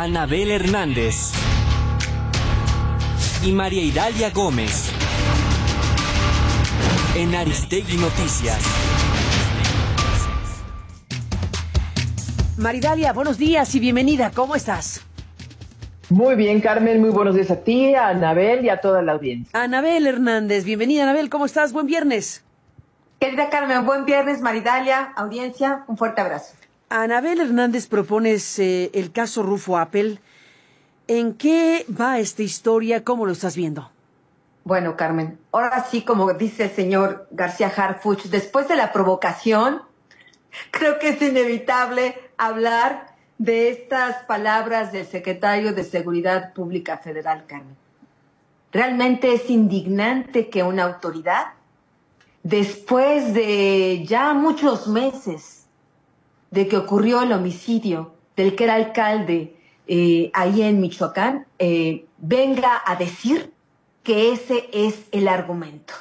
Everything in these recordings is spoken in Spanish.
Anabel Hernández y María Idalia Gómez en Aristegui Noticias. Maridalia, buenos días y bienvenida. ¿Cómo estás? Muy bien, Carmen. Muy buenos días a ti, a Anabel y a toda la audiencia. Anabel Hernández, bienvenida, Anabel. ¿Cómo estás? Buen viernes. Querida Carmen, buen viernes, Maridalia, audiencia, un fuerte abrazo. Anabel Hernández, propones el caso Rufo Appel. ¿En qué va esta historia? ¿Cómo lo estás viendo? Bueno, Carmen, ahora sí, como dice el señor García Harfuch, después de la provocación, creo que es inevitable hablar de estas palabras del secretario de Seguridad Pública Federal, Carmen. Realmente es indignante que una autoridad, después de ya muchos meses de que ocurrió el homicidio del que era alcalde ahí en Michoacán, venga a decir que ese es el argumento.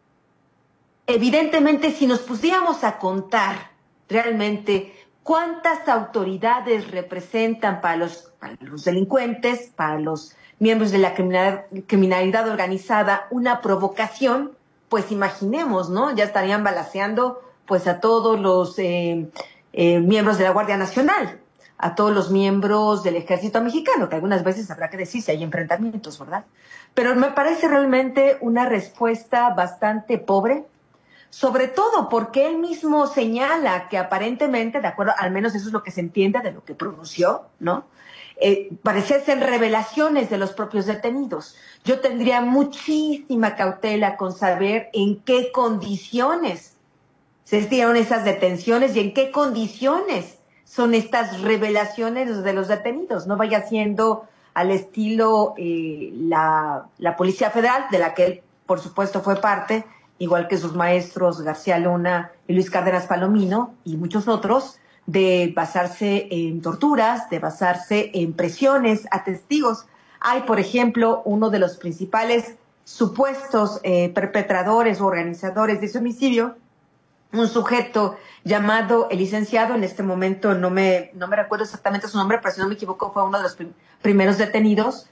Evidentemente, si nos pusiéramos a contar realmente cuántas autoridades representan para los delincuentes, para los miembros de la criminalidad organizada, una provocación, pues imaginemos, ¿no? Ya estarían balaceando pues a todos los miembros de la Guardia Nacional, a todos los miembros del Ejército Mexicano, que algunas veces habrá que decir si hay enfrentamientos, ¿verdad? Pero me parece realmente una respuesta bastante pobre, sobre todo porque él mismo señala que aparentemente, de acuerdo, al menos eso es lo que se entiende de lo que pronunció, ¿no? Parecían ser revelaciones de los propios detenidos. Yo tendría muchísima cautela con saber en qué condiciones se dieron esas detenciones y en qué condiciones son estas revelaciones de los detenidos. No vaya siendo al estilo la Policía Federal, de la que él, por supuesto, fue parte, igual que sus maestros García Luna y Luis Cárdenas Palomino y muchos otros, de basarse en torturas, de basarse en presiones a testigos. Hay, por ejemplo, uno de los principales supuestos perpetradores o organizadores de ese homicidio, un sujeto llamado el licenciado, en este momento no me recuerdo exactamente su nombre, pero si no me equivoco fue uno de los primeros detenidos,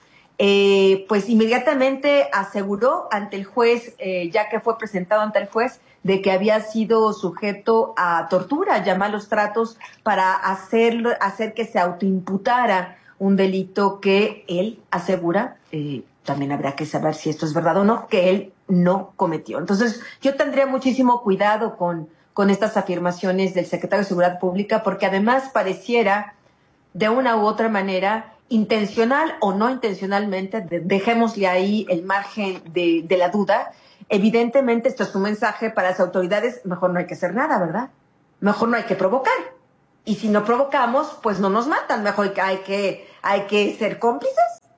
pues inmediatamente aseguró ante el juez, ya que fue presentado ante el juez, de que había sido sujeto a tortura, ya malos tratos, para hacer que se autoimputara un delito que él asegura, también habrá que saber si esto es verdad o no, que él no cometió. Entonces, yo tendría muchísimo cuidado con estas afirmaciones del secretario de Seguridad Pública, porque además pareciera, de una u otra manera, intencional o no intencionalmente, dejémosle ahí el margen de la duda. Evidentemente, esto es un mensaje para las autoridades: mejor no hay que hacer nada, ¿verdad? Mejor no hay que provocar. Y si no provocamos, pues no nos matan. Mejor hay que ser cómplices.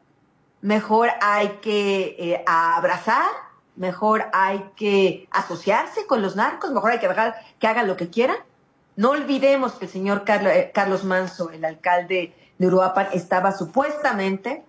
Mejor hay que abrazar, mejor hay que asociarse con los narcos, mejor hay que dejar que hagan lo que quieran. No olvidemos que el señor Carlos Manzo, el alcalde de Uruapan, estaba supuestamente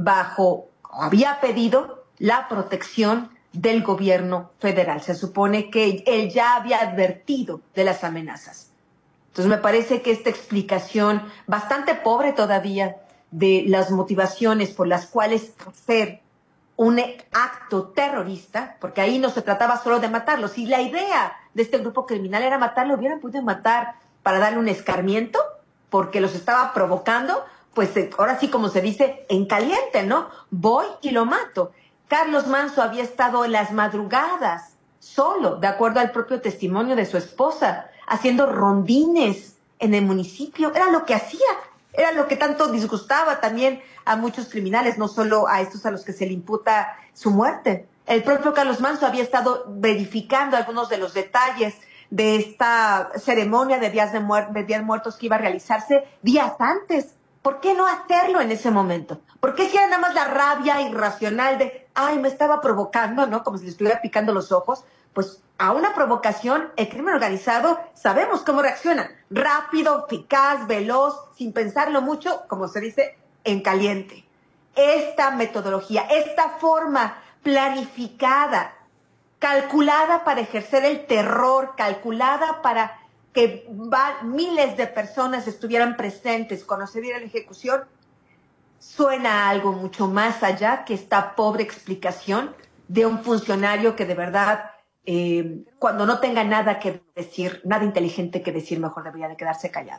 había pedido la protección del gobierno federal. Se supone que él ya había advertido de las amenazas. Entonces me parece que esta explicación, bastante pobre todavía, de las motivaciones por las cuales hacer un acto terrorista, porque ahí no se trataba solo de matarlo. Si la idea de este grupo criminal era matarlo, hubieran podido matar para darle un escarmiento, porque los estaba provocando, pues ahora sí, como se dice, en caliente, ¿no? Voy y lo mato. Carlos Manzo había estado en las madrugadas, solo, de acuerdo al propio testimonio de su esposa, haciendo rondines en el municipio. Era lo que hacía. Era lo que tanto disgustaba también a muchos criminales, no solo a estos a los que se le imputa su muerte. El propio Carlos Manzo había estado verificando algunos de los detalles de esta ceremonia de Días Muertos que iba a realizarse días antes. ¿Por qué no hacerlo en ese momento? ¿Por qué si era nada más la rabia irracional de, ay, me estaba provocando, ¿no? Como si le estuviera picando los ojos. Pues a una provocación, el crimen organizado, sabemos cómo reacciona. Rápido, eficaz, veloz, sin pensarlo mucho, como se dice, en caliente. Esta metodología, esta forma planificada, calculada para ejercer el terror, calculada para que miles de personas estuvieran presentes cuando se diera la ejecución, suena a algo mucho más allá que esta pobre explicación de un funcionario que de verdad, cuando no tenga nada que decir, nada inteligente que decir, mejor debería de quedarse callado.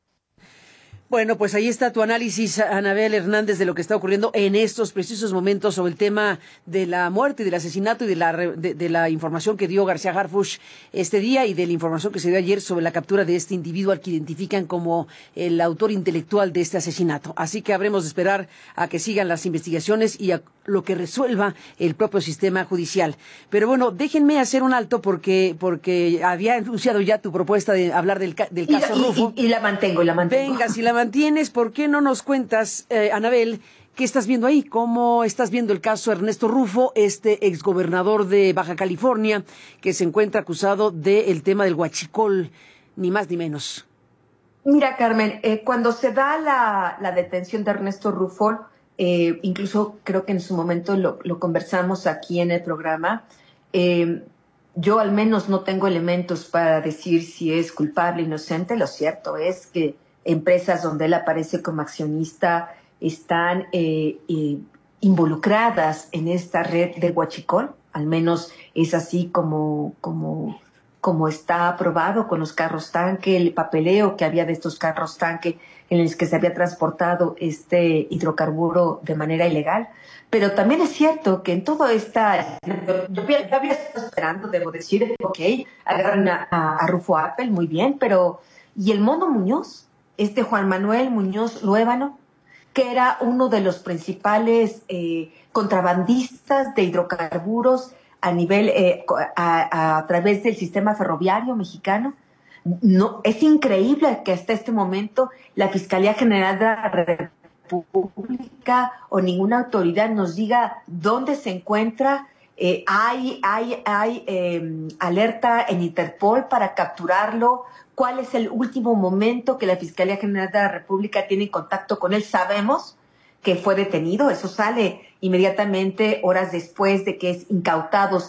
Bueno, pues ahí está tu análisis, Anabel Hernández, de lo que está ocurriendo en estos precisos momentos sobre el tema de la muerte y del asesinato y de la información que dio García Harfuch este día y de la información que se dio ayer sobre la captura de este individuo al que identifican como el autor intelectual de este asesinato. Así que habremos de esperar a que sigan las investigaciones y a lo que resuelva el propio sistema judicial. Pero bueno, déjenme hacer un alto porque había anunciado ya tu propuesta de hablar del caso Rufo. Y la mantengo. Venga, si la mantienes, ¿por qué no nos cuentas, Anabel, qué estás viendo ahí? ¿Cómo estás viendo el caso Ernesto Rufo, este exgobernador de Baja California, que se encuentra acusado del tema del huachicol, ni más ni menos? Mira, Carmen, cuando se da la detención de Ernesto Rufo, incluso creo que en su momento lo conversamos aquí en el programa, yo al menos no tengo elementos para decir si es culpable o inocente. Lo cierto es que empresas donde él aparece como accionista están involucradas en esta red de huachicol, al menos es así como está aprobado con los carros tanque, el papeleo que había de estos carros tanque en los que se había transportado este hidrocarburo de manera ilegal. Pero también es cierto que en todo esta... Yo había estado esperando, debo decir, ok, agarran a Rufo Appel, muy bien, pero ¿y el Mono Muñoz? Juan Manuel Muñoz Luébano, que era uno de los principales contrabandistas de hidrocarburos a nivel, a través del sistema ferroviario mexicano. No, es increíble que hasta este momento la Fiscalía General de la República o ninguna autoridad nos diga dónde se encuentra. Hay alerta en Interpol para capturarlo. ¿Cuál es el último momento que la Fiscalía General de la República tiene contacto con él? Sabemos que fue detenido, eso sale inmediatamente horas después de que es incautados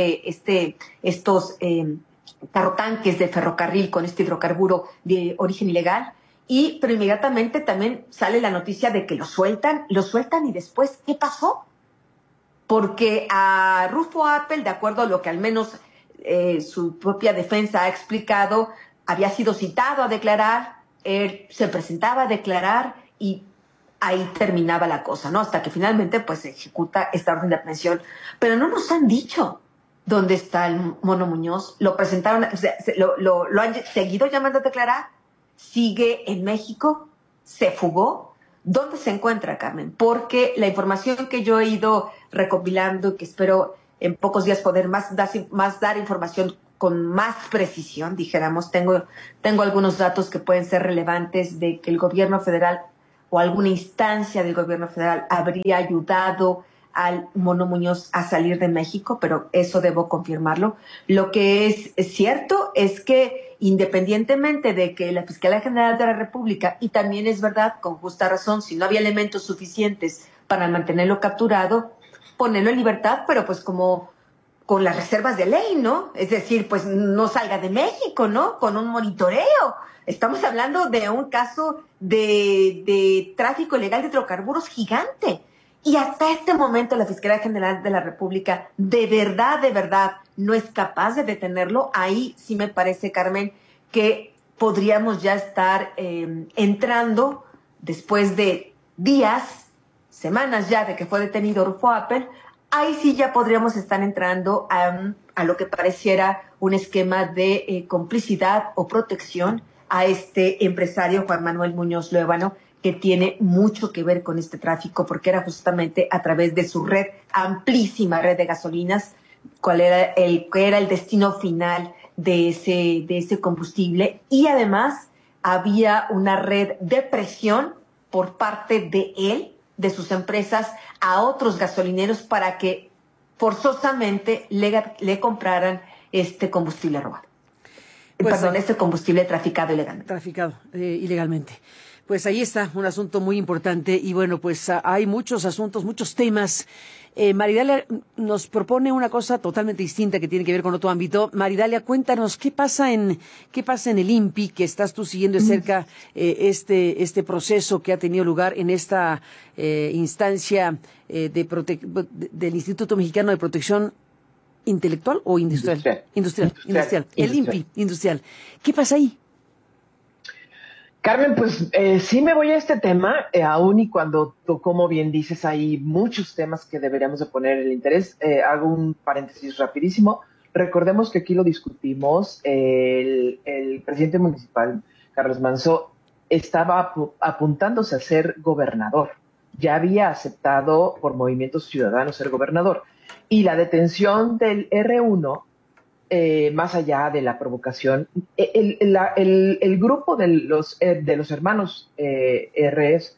estos carrotanques de ferrocarril con este hidrocarburo de origen ilegal, pero inmediatamente también sale la noticia de que lo sueltan y después, ¿qué pasó? Porque a Rufo Appel, de acuerdo a lo que al menos su propia defensa ha explicado, había sido citado a declarar, él se presentaba a declarar y ahí terminaba la cosa, ¿no? Hasta que finalmente pues se ejecuta esta orden de aprehensión. Pero no nos han dicho dónde está el Mono Muñoz. Lo presentaron, o sea, lo han seguido llamando a declarar, sigue en México, se fugó. ¿Dónde se encuentra, Carmen? Porque la información que yo he ido recopilando y que espero en pocos días poder dar información con más precisión, dijéramos, tengo algunos datos que pueden ser relevantes de que el gobierno federal o alguna instancia del gobierno federal habría ayudado al Mono Muñoz a salir de México, pero eso debo confirmarlo. Lo que es cierto es que independientemente de que la Fiscalía General de la República, y también es verdad, con justa razón, si no había elementos suficientes para mantenerlo capturado, ponerlo en libertad, pero pues como con las reservas de ley, ¿no? Es decir, pues no salga de México, ¿no? Con un monitoreo. Estamos hablando de un caso de tráfico ilegal de hidrocarburos gigante. Y hasta este momento la Fiscalía General de la República de verdad no es capaz de detenerlo. Ahí sí me parece, Carmen, que podríamos ya estar entrando después de días, semanas ya de que fue detenido Rufo Appel. Ahí sí ya podríamos estar entrando a lo que pareciera un esquema de complicidad o protección a este empresario Juan Manuel Muñoz Luébano, que tiene mucho que ver con este tráfico, porque era justamente a través de su red, amplísima red de gasolinas, cuál era el destino final de ese combustible. Y además había una red de presión por parte de él, de sus empresas, a otros gasolineros para que forzosamente le compraran este combustible robado. Pues, este combustible traficado ilegalmente. Ilegalmente. Pues ahí está, un asunto muy importante y bueno, pues hay muchos asuntos, muchos temas. Maridalia nos propone una cosa totalmente distinta que tiene que ver con otro ámbito. Maridalia, cuéntanos qué pasa en el INPI, que estás tú siguiendo de cerca este proceso que ha tenido lugar en esta instancia del Instituto Mexicano de Protección ¿Intelectual o industrial? Industrial. El INPI, industrial. ¿Qué pasa ahí? Carmen, pues sí me voy a este tema, aún y cuando tú, como bien dices, hay muchos temas que deberíamos de poner el interés. Hago un paréntesis rapidísimo. Recordemos que aquí lo discutimos, el presidente municipal, Carlos Manzo, estaba apuntándose a ser gobernador. Ya había aceptado por Movimiento Ciudadano ser gobernador. Y la detención del R1, más allá de la provocación, el grupo de los hermanos R's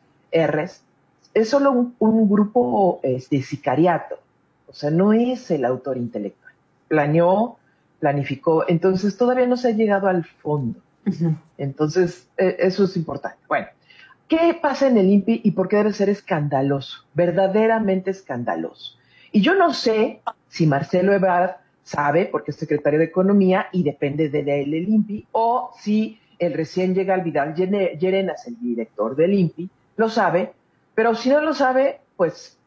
es solo un grupo de sicariato, o sea, no es el autor intelectual. Planificó, entonces todavía no se ha llegado al fondo. Uh-huh. Entonces, eso es importante. Bueno, ¿qué pasa en el INPI y por qué debe ser escandaloso? Verdaderamente escandaloso. Y yo no sé si Marcelo Ebrard sabe, porque es secretario de Economía y depende de él el INPI, o si el recién llega Vidal Llerenas, el director del INPI, lo sabe, pero si no lo sabe, pues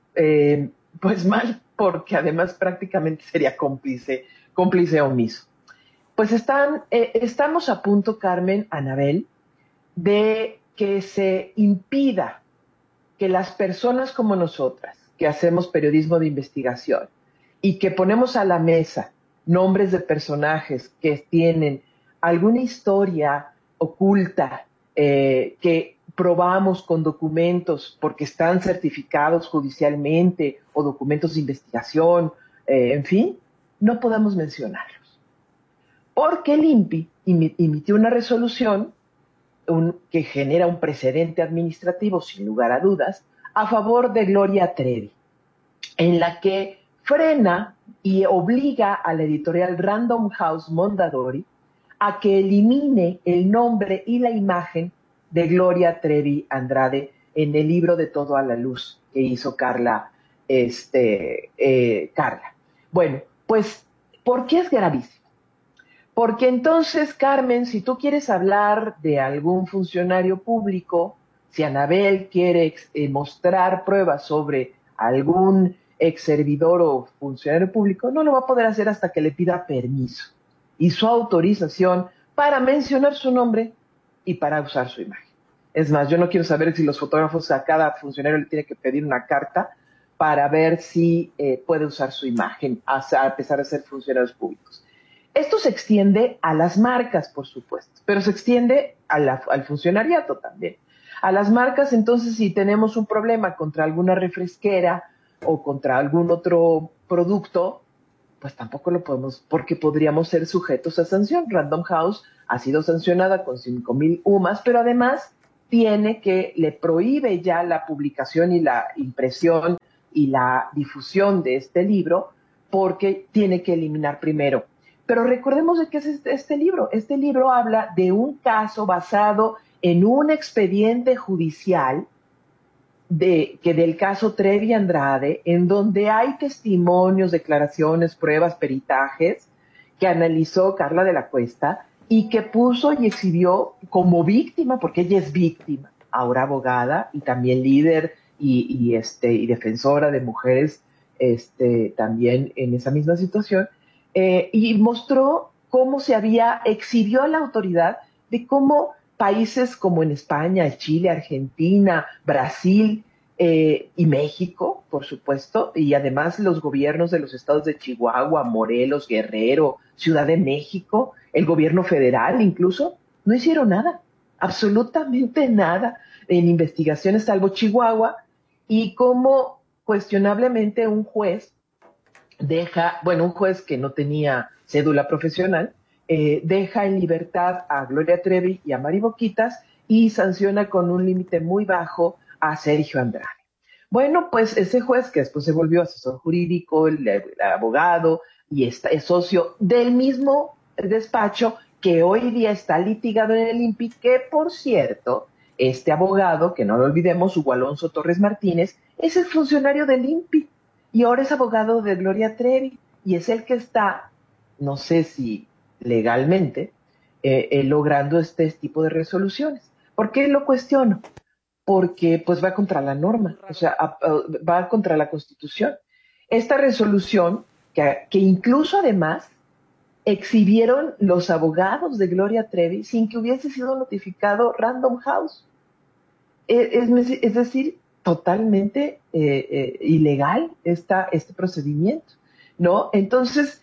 mal, porque además prácticamente sería cómplice omiso. Pues estamos a punto, Carmen, Anabel, de que se impida que las personas como nosotras, que hacemos periodismo de investigación, y que ponemos a la mesa nombres de personajes que tienen alguna historia oculta, que probamos con documentos porque están certificados judicialmente o documentos de investigación, en fin, no podemos mencionarlos. Porque el INPI emitió una resolución que genera un precedente administrativo, sin lugar a dudas, a favor de Gloria Trevi, en la que frena y obliga a la editorial Random House Mondadori a que elimine el nombre y la imagen de Gloria Trevi Andrade en el libro De Todo a la Luz que hizo Carla. Bueno, pues, ¿por qué es gravísimo? Porque entonces, Carmen, si tú quieres hablar de algún funcionario público, si Anabel quiere mostrar pruebas sobre algún ex servidor o funcionario público, no lo va a poder hacer hasta que le pida permiso y su autorización para mencionar su nombre y para usar su imagen. Es más, yo no quiero saber si los fotógrafos a cada funcionario le tiene que pedir una carta para ver si puede usar su imagen, a pesar de ser funcionarios públicos. Esto se extiende a las marcas, por supuesto, pero se extiende al funcionariato también. A las marcas, entonces, si tenemos un problema contra alguna refresquera o contra algún otro producto, pues tampoco lo podemos, porque podríamos ser sujetos a sanción. Random House ha sido sancionada con 5,000 UMAS, pero además le prohíbe ya la publicación y la impresión y la difusión de este libro, porque tiene que eliminar primero. Pero recordemos de qué es este libro. Este libro habla de un caso basado en un expediente judicial del caso Trevi Andrade, en donde hay testimonios, declaraciones, pruebas, peritajes que analizó Carla de la Cuesta y que puso y exhibió como víctima, porque ella es víctima, ahora abogada y también líder y defensora de mujeres también en esa misma situación, y mostró cómo exhibió a la autoridad de cómo países como en España, Chile, Argentina, Brasil y México, por supuesto, y además los gobiernos de los estados de Chihuahua, Morelos, Guerrero, Ciudad de México, el gobierno federal incluso, no hicieron nada, absolutamente nada en investigaciones salvo Chihuahua, y cómo cuestionablemente un juez un juez que no tenía cédula profesional, deja en libertad a Gloria Trevi y a Mari Boquitas y sanciona con un límite muy bajo a Sergio Andrade. Bueno, pues ese juez, que después se volvió asesor jurídico, el abogado, y es socio del mismo despacho que hoy día está litigado en el INPI, que por cierto este abogado, que no lo olvidemos, Hugo Alonso Torres Martínez, es el funcionario del INPI y ahora es abogado de Gloria Trevi y es el que está, no sé si legalmente, logrando este tipo de resoluciones. ¿Por qué lo cuestiono? Porque pues va contra la norma, o sea, va contra la Constitución. Esta resolución, que incluso además exhibieron los abogados de Gloria Trevi sin que hubiese sido notificado Random House. Es decir, totalmente ilegal este procedimiento, ¿no? Entonces,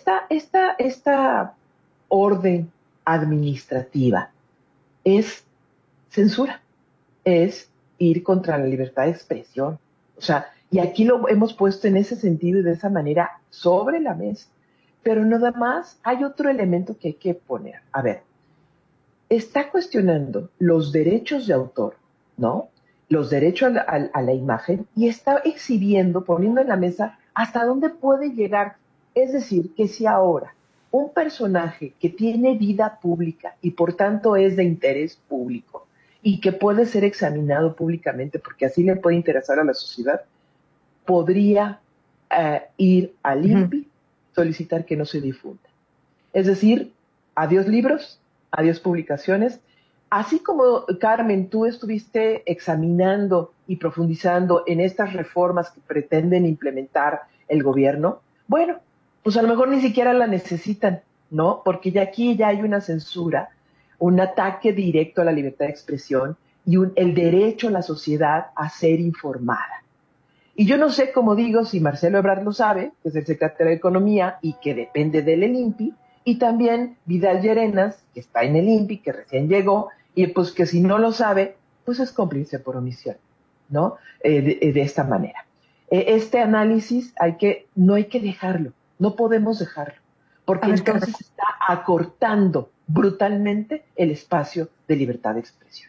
esta orden administrativa es censura, es ir contra la libertad de expresión. O sea, y aquí lo hemos puesto en ese sentido y de esa manera sobre la mesa. Pero nada más hay otro elemento que hay que poner. A ver, está cuestionando los derechos de autor, ¿no? Los derechos a la imagen y está exhibiendo, poniendo en la mesa hasta dónde puede llegar. Es decir, que si ahora un personaje que tiene vida pública y por tanto es de interés público y que puede ser examinado públicamente porque así le puede interesar a la sociedad, podría ir al INPI, solicitar que no se difunda. Es decir, adiós libros, adiós publicaciones. Así como, Carmen, tú estuviste examinando y profundizando en estas reformas que pretenden implementar el gobierno, bueno, pues a lo mejor ni siquiera la necesitan, ¿no? Porque ya aquí ya hay una censura, un ataque directo a la libertad de expresión y el derecho a la sociedad a ser informada. Y yo no sé, como digo, si Marcelo Ebrard lo sabe, que es el secretario de Economía y que depende del INPI, y también Vidal Llerenas, que está en el INPI, que recién llegó, y pues que si no lo sabe, pues es cómplice por omisión, ¿no? De esta manera. Este análisis no hay que dejarlo, no podemos dejarlo, porque entonces está acortando brutalmente el espacio de libertad de expresión.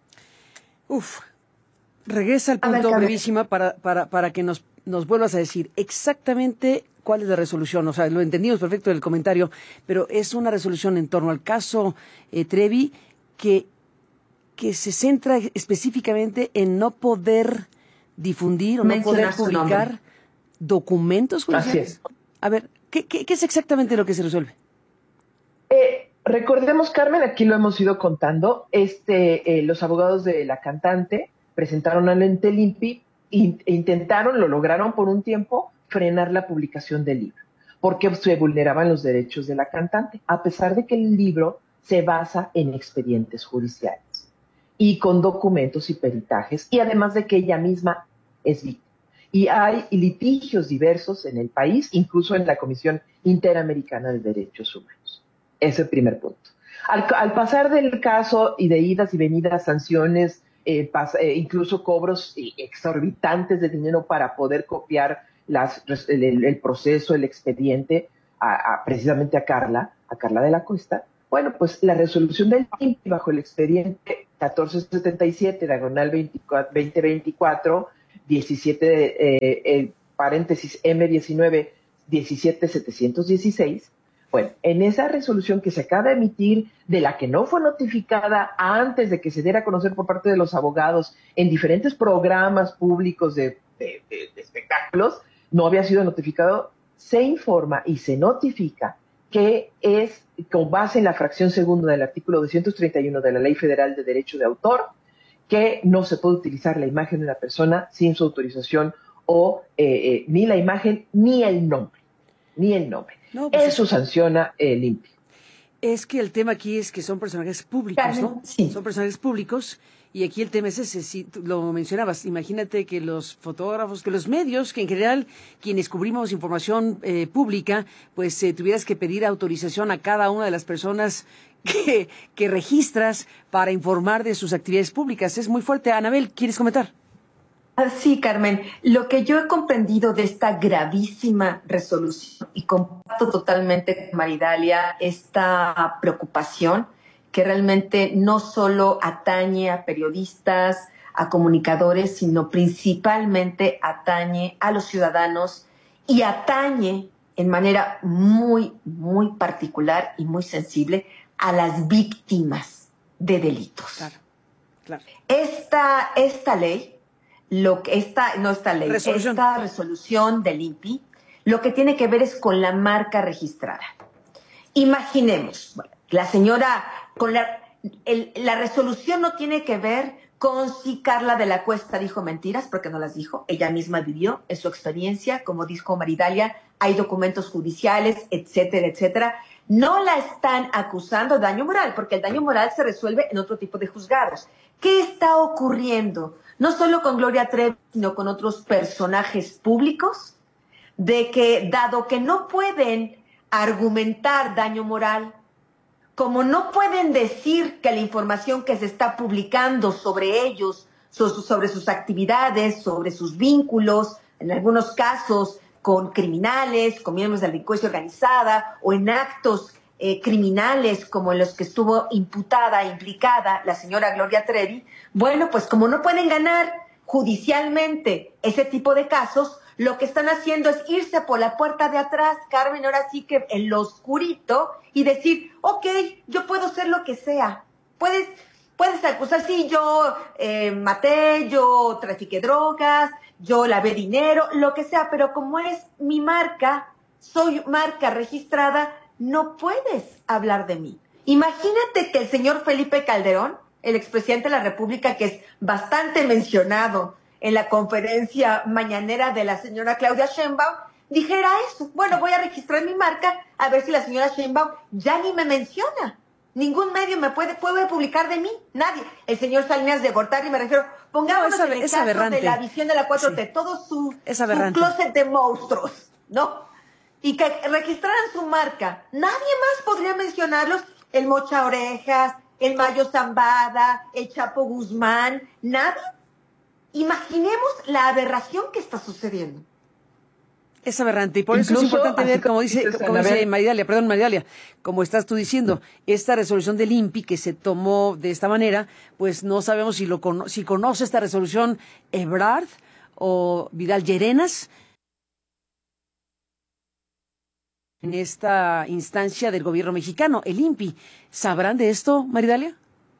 Regresa al punto brevísima para que nos vuelvas a decir exactamente cuál es la resolución. O sea, lo entendimos perfecto del comentario, pero es una resolución en torno al caso Trevi que se centra específicamente en no poder difundir o no poder publicar documentos judiciales. A ver, ¿qué es exactamente lo que se resuelve? Recordemos, Carmen, aquí lo hemos ido contando, los abogados de la cantante presentaron ante el INPI e lo lograron por un tiempo, frenar la publicación del libro, porque se vulneraban los derechos de la cantante, a pesar de que el libro se basa en expedientes judiciales y con documentos y peritajes, y además de que ella misma es víctima. Y hay litigios diversos en el país, incluso en la Comisión Interamericana de Derechos Humanos. Ese es el primer punto. Al pasar del caso y de idas y venidas, sanciones, incluso cobros exorbitantes de dinero para poder copiar el proceso, el expediente, precisamente a Carla de la Cuesta. Bueno, pues la resolución del INPI bajo el expediente 1477, diagonal 2024, 17, paréntesis M19, 17716. Bueno, en esa resolución que se acaba de emitir, de la que no fue notificada antes de que se diera a conocer por parte de los abogados en diferentes programas públicos de espectáculos, no había sido notificado, se informa y se notifica que es con base en la fracción segunda del artículo 231 de la Ley Federal de Derecho de Autor, que no se puede utilizar la imagen de una persona sin su autorización o ni la imagen ni el nombre. No, pues eso sanciona el INPI. Es que el tema aquí es que son personajes públicos, ¿no? Sí. Son personajes públicos y aquí el tema es ese, si lo mencionabas, imagínate que los fotógrafos, que los medios, que en general quienes cubrimos información pública, pues tuvieras que pedir autorización a cada una de las personas que registras para informar de sus actividades públicas. Es muy fuerte. Anabel, ¿quieres comentar? Sí, Carmen, lo que yo he comprendido de esta gravísima resolución, y comparto totalmente con Maridalia esta preocupación, que realmente no solo atañe a periodistas, a comunicadores, sino principalmente atañe a los ciudadanos y atañe en manera muy, muy particular y muy sensible a las víctimas de delitos. Claro. Claro. Esta ley, esta resolución del INPI, lo que tiene que ver es con la marca registrada. Imaginemos, bueno, la señora, la resolución no tiene que ver con si Carla de la Cuesta dijo mentiras, porque no las dijo. Ella misma vivió en su experiencia, como dijo Maridalia, hay documentos judiciales, etcétera, etcétera. No la están acusando de daño moral, porque el daño moral se resuelve en otro tipo de juzgados. ¿Qué está ocurriendo? No solo con Gloria Trevi, sino con otros personajes públicos, de que, dado que no pueden argumentar daño moral, como no pueden decir que la información que se está publicando sobre ellos, sobre sus actividades, sobre sus vínculos, en algunos casos con criminales, con miembros de la delincuencia organizada o en actos criminales como en los que estuvo implicada la señora Gloria Trevi, bueno, pues como no pueden ganar judicialmente ese tipo de casos, lo que están haciendo es irse por la puerta de atrás, Carmen, ahora sí que en lo oscurito, y decir, ok, yo puedo ser lo que sea. Puedes acusar, sí, yo maté, yo trafiqué drogas, yo lavé dinero, lo que sea, pero como es mi marca, soy marca registrada, no puedes hablar de mí. Imagínate que el señor Felipe Calderón, el expresidente de la República, que es bastante mencionado en la conferencia mañanera de la señora Claudia Sheinbaum, dijera eso. Bueno, voy a registrar mi marca a ver si la señora Sheinbaum ya ni me menciona. Ningún medio me puede publicar de mí, nadie. El señor Salinas de Gortari, me refiero, pongámonos en el caso de la visión de la 4T, sí. Todo su closet de monstruos, ¿no? Y que registraran su marca. Nadie más podría mencionarlos, el Mocha Orejas, el Mayo Zambada, el Chapo Guzmán, nadie. Imaginemos la aberración que está sucediendo. Es aberrante, y por eso es importante ver, como dice Maridalia, como estás tú diciendo, esta resolución del INPI que se tomó de esta manera, pues no sabemos si conoce esta resolución Ebrard o Vidal Llerenas en esta instancia del gobierno mexicano, el INPI. ¿Sabrán de esto, Maridalia?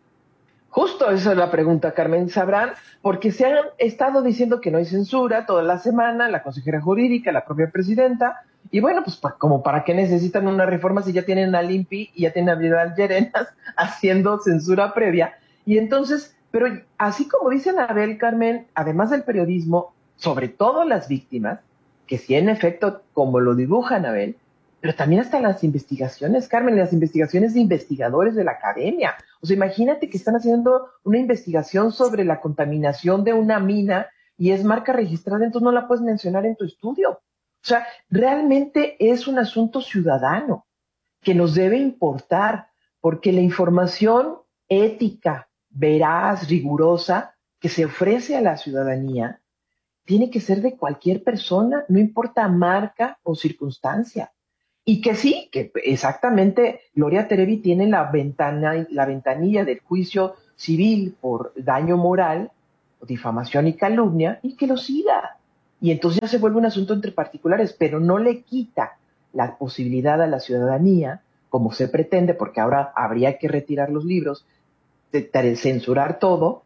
Justo esa es la pregunta, Carmen. ¿Sabrán? Porque se han estado diciendo que no hay censura toda la semana, la consejera jurídica, la propia presidenta, y bueno, pues como para qué necesitan una reforma si ya tienen al INPI y ya tienen a Vidal Llerenas haciendo censura previa. Y entonces, pero así como dice Anabel, Carmen, además del periodismo, sobre todo las víctimas, que sí en efecto, como lo dibuja Anabel, pero también hasta las investigaciones, Carmen, las investigaciones de investigadores de la academia. O sea, imagínate que están haciendo una investigación sobre la contaminación de una mina y es marca registrada, entonces no la puedes mencionar en tu estudio. O sea, realmente es un asunto ciudadano que nos debe importar, porque la información ética, veraz, rigurosa, que se ofrece a la ciudadanía, tiene que ser de cualquier persona, no importa marca o circunstancia. Y que sí, que exactamente Gloria Trevi tiene la ventanilla del juicio civil por daño moral, difamación y calumnia, y que lo siga. Y entonces ya se vuelve un asunto entre particulares, pero no le quita la posibilidad a la ciudadanía, como se pretende, porque ahora habría que retirar los libros, de censurar todo.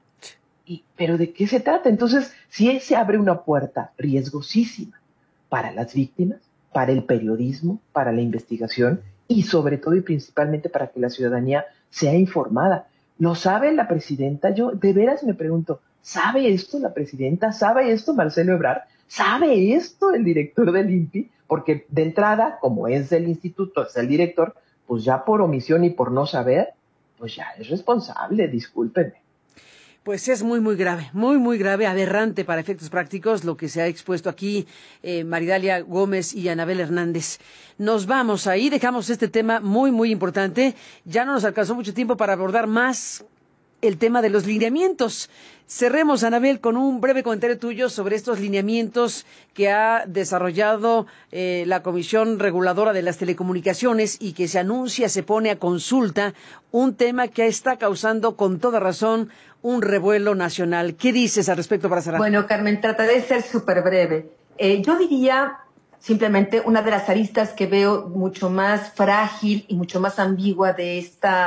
Pero ¿de qué se trata? Entonces, si se abre una puerta riesgosísima para las víctimas, para el periodismo, para la investigación y sobre todo y principalmente para que la ciudadanía sea informada. ¿Lo sabe la presidenta? Yo de veras me pregunto, ¿sabe esto la presidenta? ¿Sabe esto Marcelo Ebrard? ¿Sabe esto el director del INPI? Porque de entrada, como es del instituto, es el director, pues ya por omisión y por no saber, pues ya es responsable, discúlpenme. Pues es muy, muy grave, aberrante para efectos prácticos lo que se ha expuesto aquí Maridalia Gómez y Anabel Hernández. Nos vamos ahí, dejamos este tema muy, muy importante. Ya no nos alcanzó mucho tiempo para abordar más el tema de los lineamientos. Cerremos, Anabel, con un breve comentario tuyo sobre estos lineamientos que ha desarrollado la Comisión Reguladora de las Telecomunicaciones y que se anuncia, se pone a consulta, un tema que está causando con toda razón un revuelo nacional. ¿Qué dices al respecto para cerrar? Bueno, Carmen, trataré de ser súper breve. Yo diría simplemente una de las aristas que veo mucho más frágil y mucho más ambigua de esta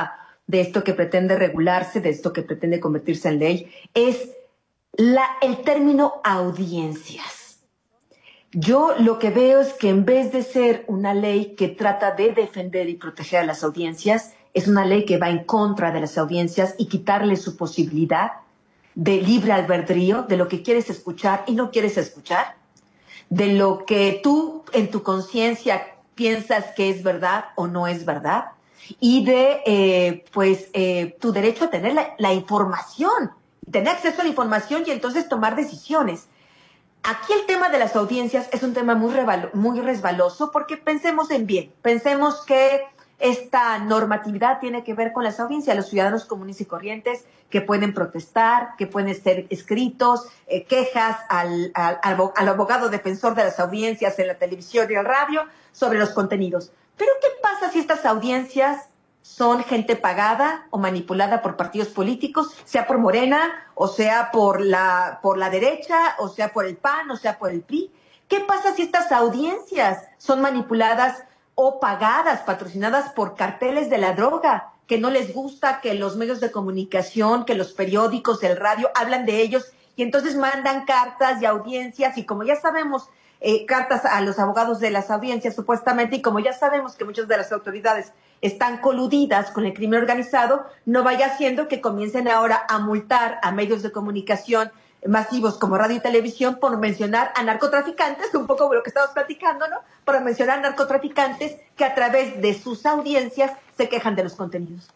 de esto que pretende regularse, de esto que pretende convertirse en ley, es el término audiencias. Yo lo que veo es que en vez de ser una ley que trata de defender y proteger a las audiencias, es una ley que va en contra de las audiencias y quitarle su posibilidad de libre albedrío, de lo que quieres escuchar y no quieres escuchar, de lo que tú en tu conciencia piensas que es verdad o no es verdad, y de tu derecho a tener la información, tener acceso a la información y entonces tomar decisiones. Aquí el tema de las audiencias es un tema muy resbaloso, porque pensemos en bien, pensemos que esta normatividad tiene que ver con las audiencias, los ciudadanos comunes y corrientes que pueden protestar, que pueden ser escritos, quejas al abogado defensor de las audiencias en la televisión y el radio sobre los contenidos. Pero ¿qué pasa si estas audiencias son gente pagada o manipulada por partidos políticos, sea por Morena, o sea por la derecha, o sea por el PAN, o sea por el PRI? ¿Qué pasa si estas audiencias son manipuladas o pagadas, patrocinadas por carteles de la droga, que no les gusta que los medios de comunicación, que los periódicos, el radio hablan de ellos y entonces mandan cartas y audiencias, y como ya sabemos, cartas a los abogados de las audiencias supuestamente, y como ya sabemos que muchas de las autoridades están coludidas con el crimen organizado, no vaya siendo que comiencen ahora a multar a medios de comunicación masivos como radio y televisión por mencionar a narcotraficantes, un poco lo que estamos platicando, ¿no? Por mencionar narcotraficantes que a través de sus audiencias se quejan de los contenidos.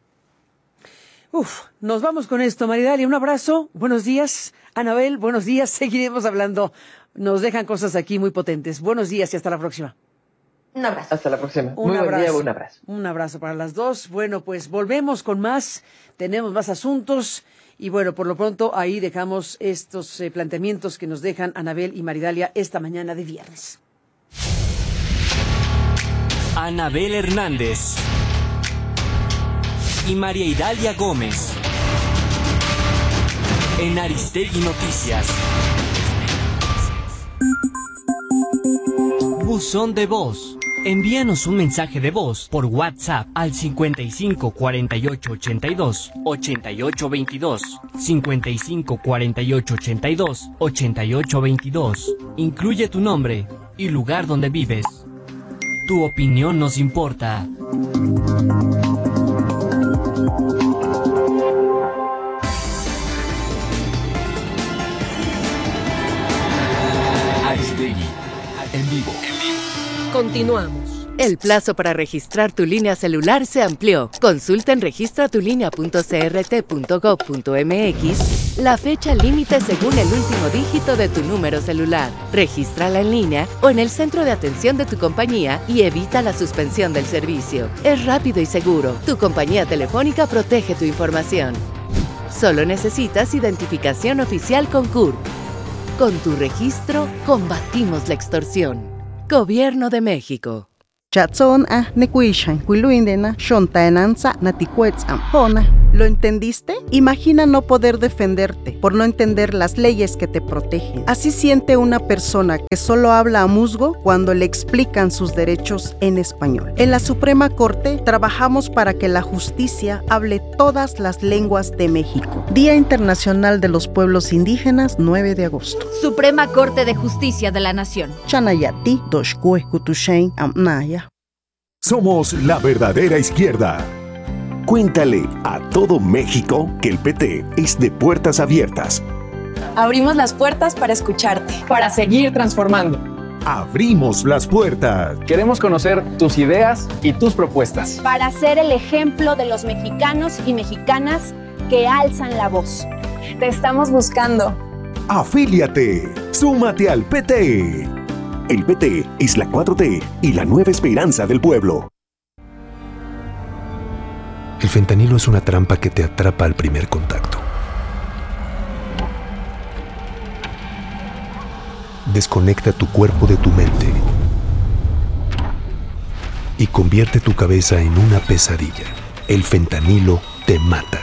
Nos vamos con esto, Maridalia, un abrazo, buenos días. Anabel, buenos días, seguiremos hablando. Nos dejan cosas aquí muy potentes. Buenos días y hasta la próxima. Un abrazo. Hasta la próxima. Un Muy abrazo. buen día, un abrazo. Un abrazo para las dos. Bueno, pues volvemos con más. Tenemos más asuntos. Y bueno, por lo pronto ahí dejamos estos planteamientos que nos dejan Anabel y Maridalia esta mañana de viernes. Anabel Hernández y María Idalia Gómez en Aristegui Noticias. Buzón de voz. Envíanos un mensaje de voz por WhatsApp al 55 48 82 88 22, 55 48 82 88 22. Incluye tu nombre y lugar donde vives. Tu opinión nos importa. Aristegui, en vivo. Continuamos. El plazo para registrar tu línea celular se amplió. Consulta en registratulinea.crt.gov.mx la fecha límite según el último dígito de tu número celular. Regístrala en línea o en el centro de atención de tu compañía y evita la suspensión del servicio. Es rápido y seguro. Tu compañía telefónica protege tu información. Solo necesitas identificación oficial con CURP. Con tu registro, combatimos la extorsión. Gobierno de México. ¿Lo entendiste? Imagina no poder defenderte por no entender las leyes que te protegen. Así siente una persona que solo habla a musgo cuando le explican sus derechos en español. En la Suprema Corte trabajamos para que la justicia hable todas las lenguas de México. Día Internacional de los Pueblos Indígenas, 9 de agosto. Suprema Corte de Justicia de la Nación. Chanayati, Doshkue, Kutushain, Amnaya. Somos la verdadera izquierda. Cuéntale a todo México que el PT es de puertas abiertas. Abrimos las puertas para escucharte. Para seguir transformando. Abrimos las puertas. Queremos conocer tus ideas y tus propuestas. Para ser el ejemplo de los mexicanos y mexicanas que alzan la voz. Te estamos buscando. Afíliate. Súmate al PT. El PT es la 4T y la nueva esperanza del pueblo. El fentanilo es una trampa que te atrapa al primer contacto. Desconecta tu cuerpo de tu mente y convierte tu cabeza en una pesadilla. El fentanilo te mata.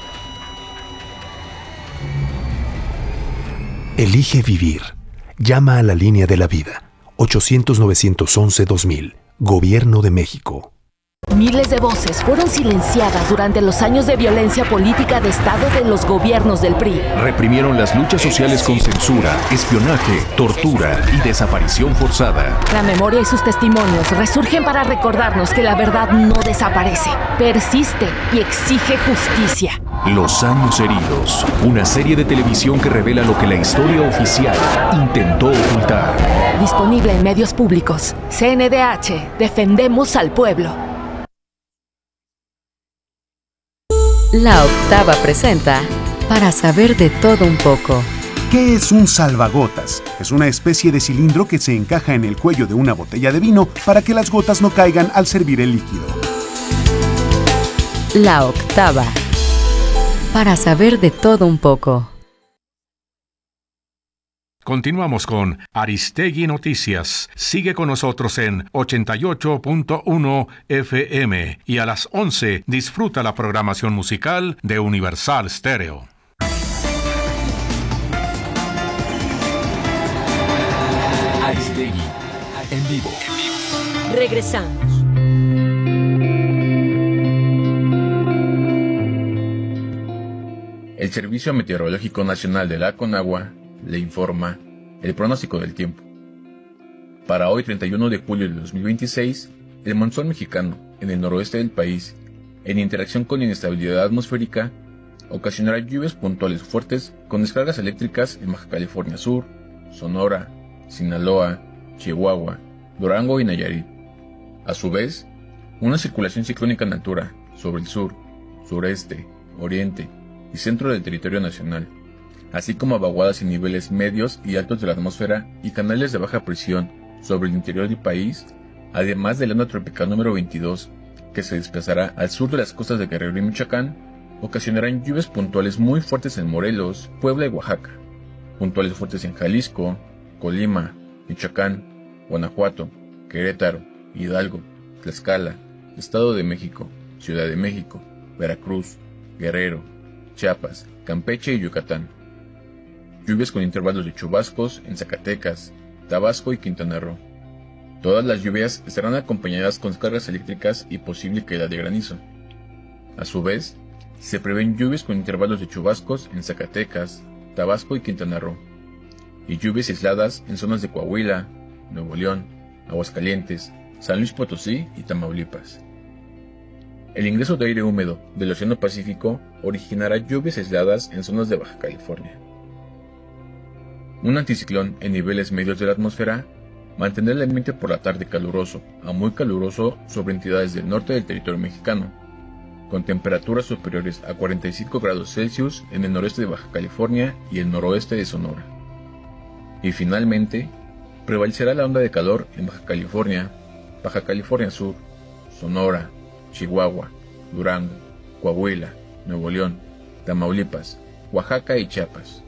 Elige vivir. Llama a la línea de la vida. 800-911-2000. Gobierno de México. Miles de voces fueron silenciadas durante los años de violencia política de Estado de los gobiernos del PRI. Reprimieron las luchas sociales con censura, espionaje, tortura y desaparición forzada. La memoria y sus testimonios resurgen para recordarnos que la verdad no desaparece, persiste y exige justicia. Los años heridos, una serie de televisión que revela lo que la historia oficial intentó ocultar. Disponible en medios públicos. CNDH, defendemos al pueblo. La Octava presenta Para saber de todo un poco. ¿Qué es un salvagotas? Es una especie de cilindro que se encaja en el cuello de una botella de vino para que las gotas no caigan al servir el líquido. La Octava. Para saber de todo un poco. Continuamos con Aristegui Noticias. Sigue con nosotros en 88.1 FM y a las 11 disfruta la programación musical de Universal Stereo. Aristegui en vivo. Regresamos. El Servicio Meteorológico Nacional de la Conagua le informa el pronóstico del tiempo. Para hoy, 31 de julio de 2026, el monzón mexicano en el noroeste del país, en interacción con inestabilidad atmosférica, ocasionará lluvias puntuales fuertes con descargas eléctricas en Baja California Sur, Sonora, Sinaloa, Chihuahua, Durango y Nayarit. A su vez, una circulación ciclónica en altura sobre el sur, sureste, oriente y centro del territorio nacional, así como vaguadas en niveles medios y altos de la atmósfera y canales de baja presión sobre el interior del país, además de la onda tropical número 22, que se desplazará al sur de las costas de Guerrero y Michoacán, ocasionarán lluvias puntuales muy fuertes en Morelos, Puebla y Oaxaca, puntuales fuertes en Jalisco, Colima, Michoacán, Guanajuato, Querétaro, Hidalgo, Tlaxcala, Estado de México, Ciudad de México, Veracruz, Guerrero, Chiapas, Campeche y Yucatán. Lluvias con intervalos de chubascos en Zacatecas, Tabasco y Quintana Roo. Todas las lluvias estarán acompañadas con descargas eléctricas y posible caída de granizo. A su vez, se prevén lluvias con intervalos de chubascos en Zacatecas, Tabasco y Quintana Roo, y lluvias aisladas en zonas de Coahuila, Nuevo León, Aguascalientes, San Luis Potosí y Tamaulipas. El ingreso de aire húmedo del Océano Pacífico originará lluvias aisladas en zonas de Baja California. Un anticiclón en niveles medios de la atmósfera mantendrá el ambiente por la tarde caluroso a muy caluroso sobre entidades del norte del territorio mexicano, con temperaturas superiores a 45 grados Celsius en el noreste de Baja California y el noroeste de Sonora. Y finalmente, prevalecerá la onda de calor en Baja California Sur, Sonora, Chihuahua, Durango, Coahuila, Nuevo León, Tamaulipas, Oaxaca y Chiapas.